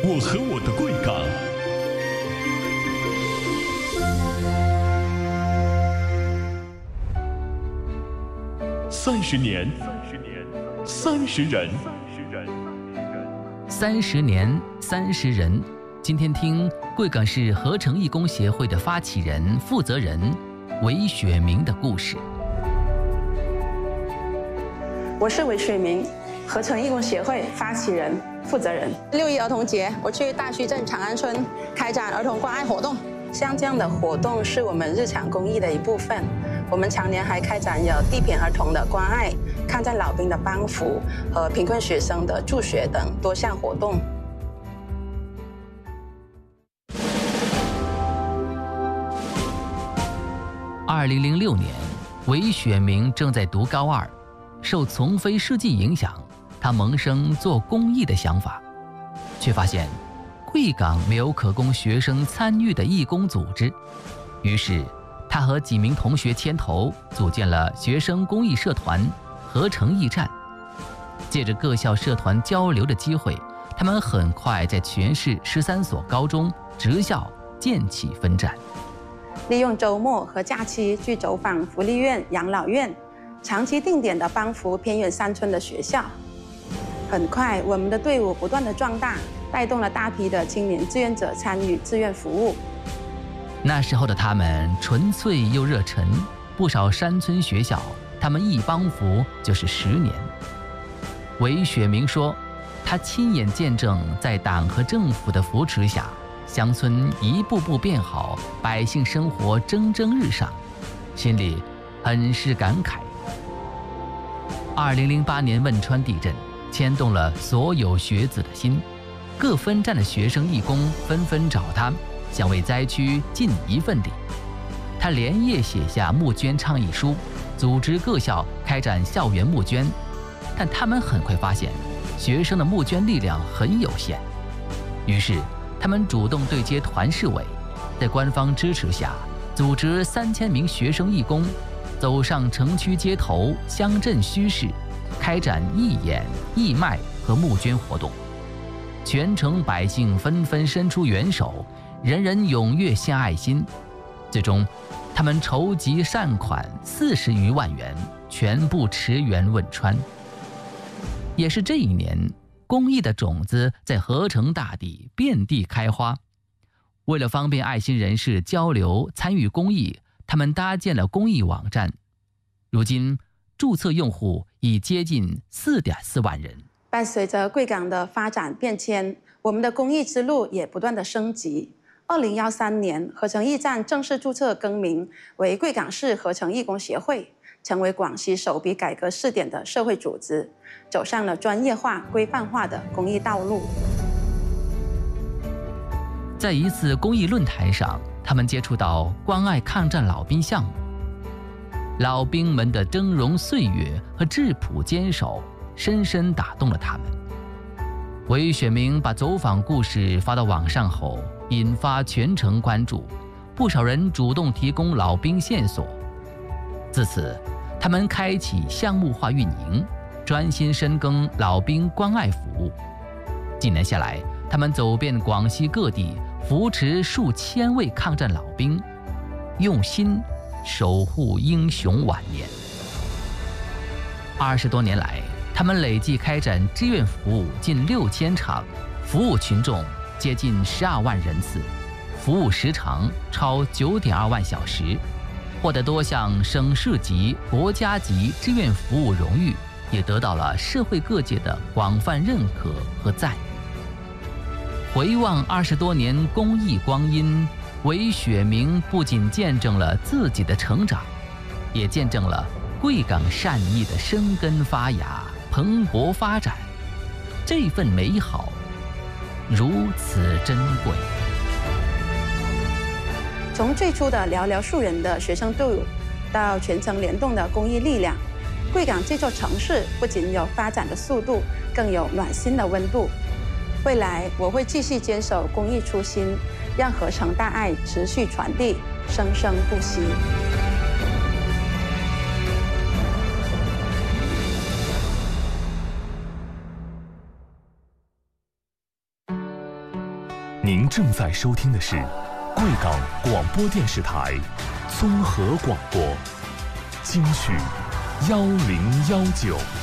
我和我的贵港。30年，30人 ，30年30人。今天听贵港市合成义工协会的发起人、负责人韦雪明的故事。 我是韦雪明，合成义工协会发起人、负责人。6·1儿童节，我去大溪镇长安村开展儿童关爱活动。像这样的活动是我们日常公益的一部分。我们常年还开展有地偏儿童的关爱、抗战老兵的帮扶和贫困学生的助学等多项活动。 2006年，韦雪明正在读高2，受丛飞事迹影响，他萌生做公益的想法，却发现贵港没有可供学生参与的义工组织。于是他和几名同学牵头组建了学生公益社团合成驿站。借着各校社团交流的机会，他们很快在全市13所高中、职校建起分站。 利用周末和假期去走访福利院、养老院，长期定点的帮扶偏远山村的学校。很快，我们的队伍不断的壮大，带动了大批的青年志愿者参与志愿服务。 那时候的他们纯粹又热忱，不少山村学校，他们一帮扶就是10年。韦雪明说，他亲眼见证在党和政府的扶持下，乡村一步步变好，百姓生活蒸蒸日上，心里很是感慨。2008年汶川地震牵动了所有学子的心，各分站的学生义工纷纷找他，想为灾区尽一份力。他连夜写下募捐倡议书，组织各校开展校园募捐，但他们很快发现学生的募捐力量很有限，于是他们主动对接团市委，在官方支持下，组织3000名学生义工，走上城区街头、乡镇墟市，开展义演、义卖和募捐活动。全城百姓纷纷伸出援手，人人踊跃献爱心。最终，他们筹集善款40余万元，全部驰援汶川。也是这一年，公益的种子在河城大地遍地开花。为了方便爱心人士交流参与公益，他们搭建了公益网站。如今，注册用户已接近4.4万人。 伴随着贵港的发展变迁，我们的公益之路也不断的升级。2013年，合成驿站正式注册更名为贵港市合成义工协会，成为广西首笔改革试点的社会组织，走上了专业化、规范化的公益道路。 在一次公益论坛上，他们接触到关爱抗战老兵项目，老兵们的峥嵘岁月和质朴坚守深深打动了他们。韦雪明把走访故事发到网上后，引发全城关注，不少人主动提供老兵线索。自此，他们开启项目化运营，专心深耕老兵关爱服务。几年下来，他们走遍广西各地，扶持数千位抗战老兵，用心守护英雄晚年。20多年来，他们累计开展志愿服务近6000场，服务群众接近12万人次，服务时长超9.2万小时，获得多项省市级、国家级志愿服务荣誉，也得到了社会各界的广泛认可和赞誉。回望20多年公益光阴，韦雪明不仅见证了自己的成长，也见证了贵港善意的生根发芽、蓬勃发展。这份美好如此珍贵。 从最初的寥寥数人的学生队伍，到全城联动的公益力量，贵港这座城市不仅有发展的速度，更有暖心的温度。未来我会继续坚守公益初心，让合成大爱持续传递，生生不息。 您正在收听的是贵港广播电视台综合广播，京剧1019。